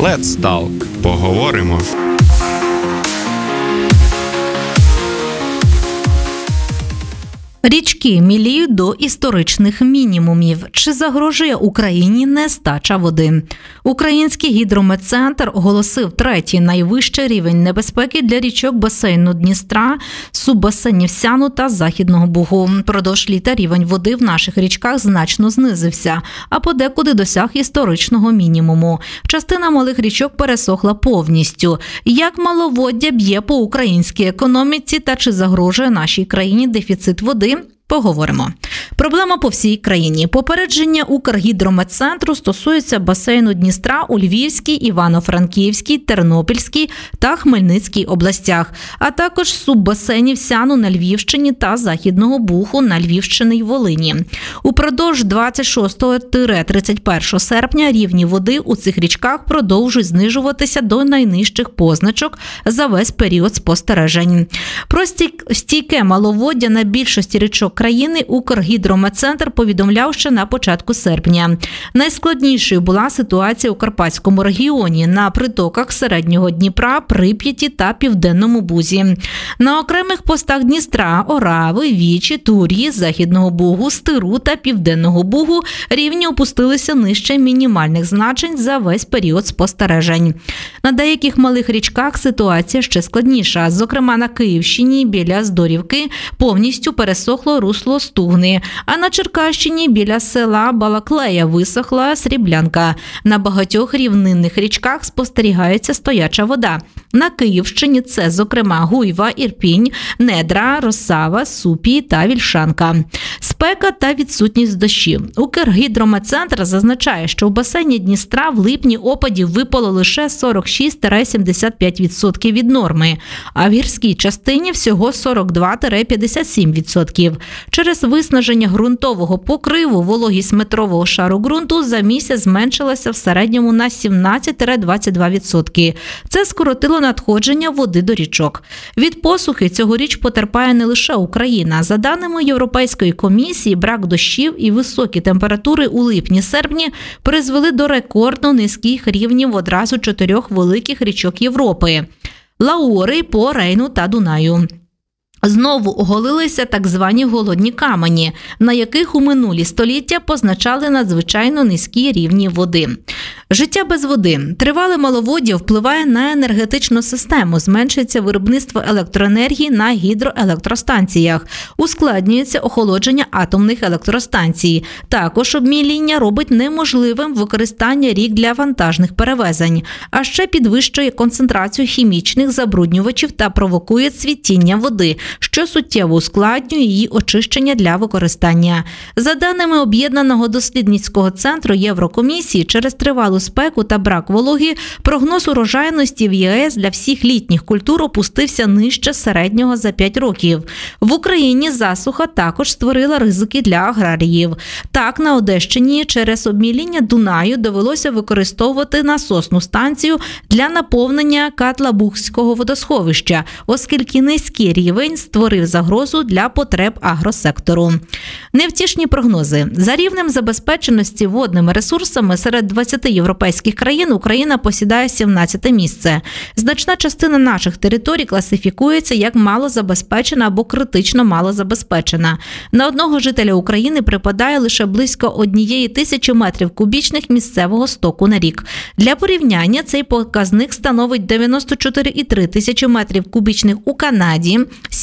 Let's Talk. Поговоримо. Річки міліють до історичних мінімумів. Чи загрожує Україні нестача води? Український гідрометцентр оголосив третій найвищий рівень небезпеки для річок басейну Дністра, суббасейнів Сяну та Західного Бугу. Продовж літа рівень води в наших річках значно знизився, а подекуди досяг історичного мінімуму. Частина малих річок пересохла повністю. Як маловоддя б'є по українській економіці та чи загрожує нашій країні дефіцит води? Поговоримо. Проблема по всій країні. Попередження Укргідрометцентру стосується басейну Дністра у Львівській, Івано-Франківській, Тернопільській та Хмельницькій областях, а також суббасейнів Сяну на Львівщині та Західного Буху на Львівщині й Волині. Упродовж 26-31 серпня рівні води у цих річках продовжують знижуватися до найнижчих позначок за весь період спостережень. Про стійке маловоддя на більшості річок країни Укргідрометцентр повідомляв ще на початку серпня. Найскладнішою була ситуація у Карпатському регіоні на притоках Середнього Дніпра, Прип'яті та Південному Бузі. На окремих постах Дністра,Орави, Вічі, Тур'ї, Західного Бугу, Стиру та Південного Бугу рівні опустилися нижче мінімальних значень за весь період спостережень. На деяких малих річках ситуація ще складніша. Зокрема, на Київщині біля Здорівки повністю пересохло русло Стугни, а на Черкащині біля села Балаклея висохла Сріблянка. На багатьох рівнинних річках спостерігається стояча вода. На Київщині це, зокрема, Гуйва, Ірпінь, Недра, Росава, Супі та Вільшанка. Спека та відсутність дощів. Укргідрометцентр зазначає, що в басейні Дністра в липні опадів випало лише 46-75% від норми, а в гірській частині всього 42-57%. Через виснаження ґрунтового покриву вологість метрового шару ґрунту за місяць зменшилася в середньому на 17-22%. Це скоротило надходження води до річок. Від посухи цьогоріч потерпає не лише Україна. За даними Європейської комісії, брак дощів і високі температури у липні-серпні призвели до рекордно низьких рівнів одразу 4 великих річок Європи – Лаури, По, Рейну та Дунаю. Знову оголилися так звані голодні камені, на яких у минулі століття позначали надзвичайно низькі рівні води. Життя без води. Тривале маловоддя впливає на енергетичну систему, зменшується виробництво електроенергії на гідроелектростанціях, ускладнюється охолодження атомних електростанцій. Також обміління робить неможливим використання рік для вантажних перевезень, а ще підвищує концентрацію хімічних забруднювачів та провокує цвітіння води, що суттєво ускладнює її очищення для використання. За даними Об'єднаного дослідницького центру Єврокомісії, через тривалу спеку та брак вологи, прогноз урожайності в ЄС для всіх літніх культур опустився нижче середнього за 5 років. В Україні засуха також створила ризики для аграріїв. Так, на Одещині через обміління Дунаю довелося використовувати насосну станцію для наповнення Катлабухського водосховища, оскільки низький рівень створив загрозу для потреб агросектору. Невтішні прогнози. За рівнем забезпеченості водними ресурсами серед 20 європейських країн Україна посідає 17-те місце. Значна частина наших територій класифікується як малозабезпечена або критично малозабезпечена. На одного жителя України припадає лише близько 1000 метрів кубічних місцевого стоку на рік. Для порівняння цей показник становить 94,3 тисячі метрів кубічних у Канаді,